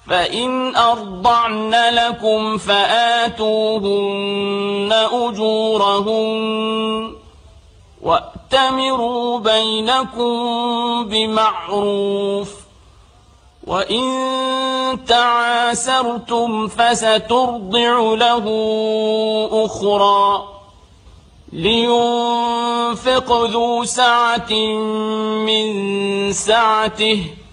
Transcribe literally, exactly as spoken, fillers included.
فإن أرضعن لكم فآتوهن أجورهن وأتمروا بينكم بمعروف وإن تعاسرتم فسترضع له أخرى لينفق ذو سعة من سعته